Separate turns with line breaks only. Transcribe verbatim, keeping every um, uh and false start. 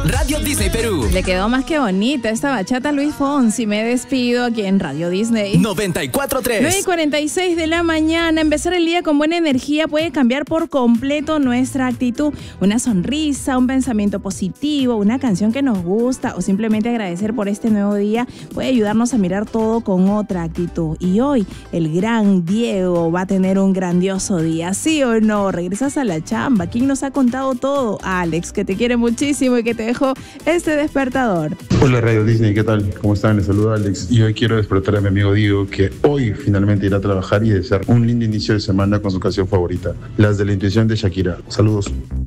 Radio Disney Perú.
Le quedó más que bonita esta bachata a Luis Fonsi. Me despido aquí en Radio Disney.
noventa y cuatro punto tres.
nueve y cuarenta y seis de la mañana. Empezar el día con buena energía puede cambiar por completo nuestra actitud. Una sonrisa, un pensamiento positivo, una canción que nos gusta o simplemente agradecer por este nuevo día puede ayudarnos a mirar todo con otra actitud. Y hoy el gran Diego va a tener un grandioso día. ¿Sí o no? Regresas a la chamba. ¿Quién nos ha contado todo? Alex, que te quiere muchísimo y que te dejó este despertador.
Hola Radio Disney, ¿qué tal? ¿Cómo están? Les saluda Alex y hoy quiero despertar a mi amigo Diego, que hoy finalmente irá a trabajar y desear un lindo inicio de semana con su canción favorita, Las de la Intuición de Shakira. Saludos.